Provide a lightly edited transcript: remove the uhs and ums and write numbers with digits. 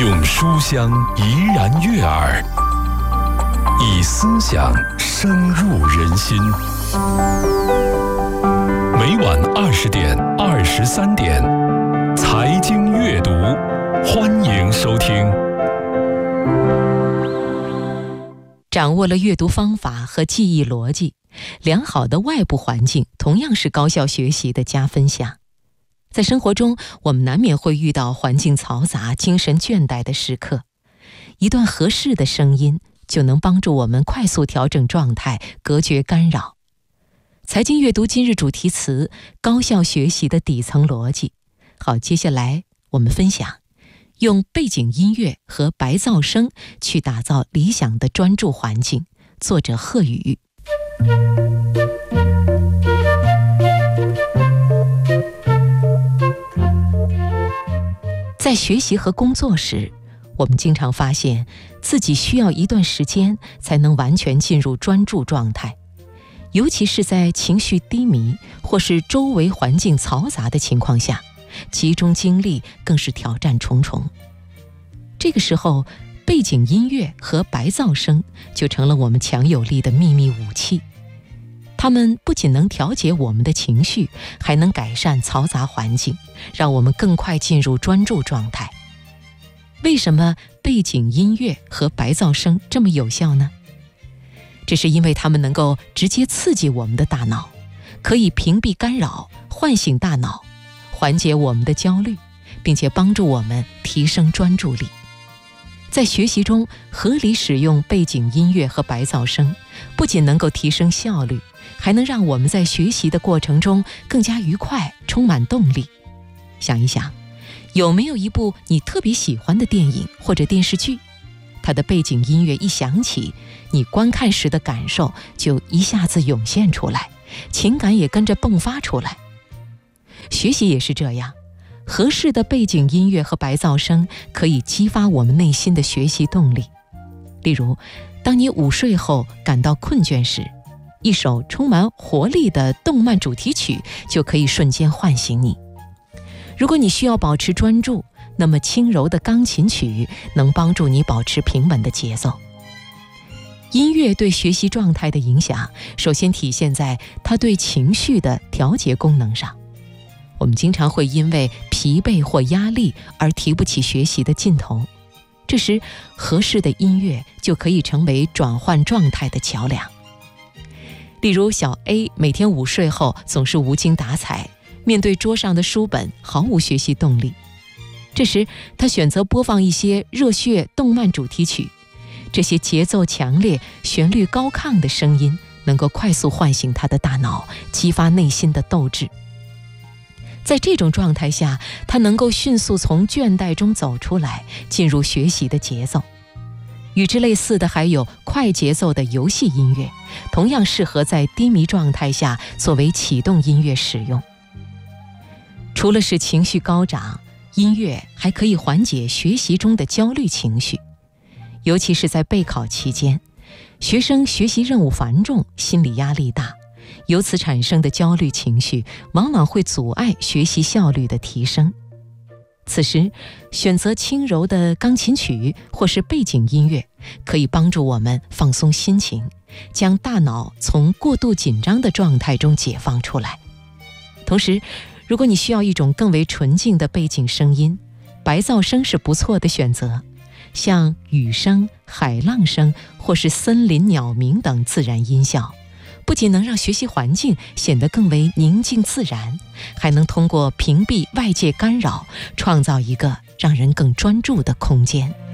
用书香怡然悦耳，以思想深入人心。每晚20点、23点，财经阅读，欢迎收听。 掌握了阅读方法和记忆逻辑，良好的外部环境同样是高效学习的加分项。在生活中，我们难免会遇到环境嘈杂、精神倦怠的时刻，一段合适的声音就能帮助我们快速调整状态，隔绝干扰。财经阅读今日主题词：高效学习的底层逻辑。好，接下来我们分享用背景音乐和白噪声去打造理想的专注环境。作者贺宇。在学习和工作时，我们经常发现自己需要一段时间才能完全进入专注状态，尤其是在情绪低迷或是周围环境嘈杂的情况下，集中精力更是挑战重重。这个时候，背景音乐和白噪声就成了我们强有力的秘密武器。它们不仅能调节我们的情绪，还能改善嘈杂环境，让我们更快进入专注状态。为什么背景音乐和白噪声这么有效呢？这是因为它们能够直接刺激我们的大脑，可以屏蔽干扰，唤醒大脑，缓解我们的焦虑，并且帮助我们提升专注力。在学习中，合理使用背景音乐和白噪声，不仅能够提升效率，还能让我们在学习的过程中更加愉快，充满动力。想一想，有没有一部你特别喜欢的电影或者电视剧，它的背景音乐一响起，你观看时的感受就一下子涌现出来，情感也跟着迸发出来。学习也是这样，合适的背景音乐和白噪声可以激发我们内心的学习动力。例如，当你午睡后感到困倦时，一首充满活力的动漫主题曲就可以瞬间唤醒你。如果你需要保持专注，那么轻柔的钢琴曲能帮助你保持平稳的节奏。音乐对学习状态的影响，首先体现在它对情绪的调节功能上。我们经常会因为疲惫或压力而提不起学习的劲头，这时合适的音乐就可以成为转换状态的桥梁。例如，小 A 每天午睡后总是无精打采，面对桌上的书本毫无学习动力。这时他选择播放一些热血动漫主题曲，这些节奏强烈、旋律高亢的声音能够快速唤醒他的大脑，激发内心的斗志。在这种状态下，他能够迅速从倦怠中走出来，进入学习的节奏。与之类似的还有快节奏的游戏音乐，同样适合在低迷状态下作为启动音乐使用。除了使情绪高涨，音乐还可以缓解学习中的焦虑情绪，尤其是在备考期间，学生学习任务繁重，心理压力大，由此产生的焦虑情绪往往会阻碍学习效率的提升。此时，选择轻柔的钢琴曲或是背景音乐，可以帮助我们放松心情，将大脑从过度紧张的状态中解放出来。同时，如果你需要一种更为纯净的背景声音，白噪声是不错的选择，像雨声、海浪声或是森林鸟鸣等自然音效，不仅能让学习环境显得更为宁静自然，还能通过屏蔽外界干扰，创造一个让人更专注的空间。